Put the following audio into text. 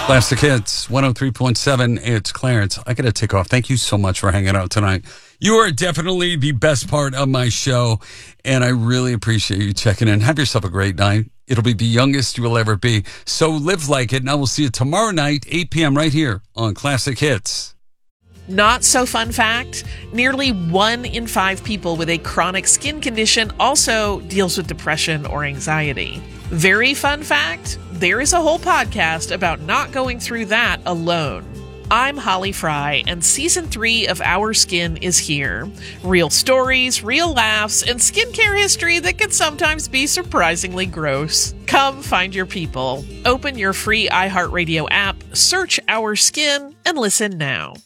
Classic Hits, 103.7. It's Clarence. I got to take off. Thank you so much for hanging out tonight. You are definitely the best part of my show, and I really appreciate you checking in. Have yourself a great night. It'll be the youngest you will ever be. So live like it, and I will see you tomorrow night, 8 p.m. right here on Classic Hits. Not so fun fact, nearly 1 in 5 people with a chronic skin condition also deals with depression or anxiety. Very fun fact, there is a whole podcast about not going through that alone. I'm Holly Fry, and Season 3 of Our Skin is here. Real stories, real laughs, and skincare history that can sometimes be surprisingly gross. Come find your people. Open your free iHeartRadio app, search Our Skin, and listen now.